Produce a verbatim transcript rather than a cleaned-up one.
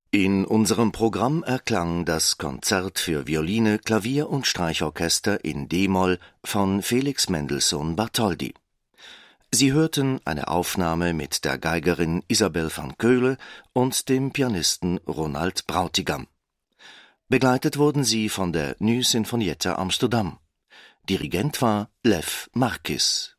In unserem Programm erklang das Konzert für Violine, Klavier und Streichorchester in d-Moll von Felix Mendelssohn Bartholdy. Sie hörten eine Aufnahme mit der Geigerin Isabel van Keulen und dem Pianisten Ronald Brautigam. Begleitet wurden sie von der Nu Sinfonietta Amsterdam. Dirigent war Lev Marquis.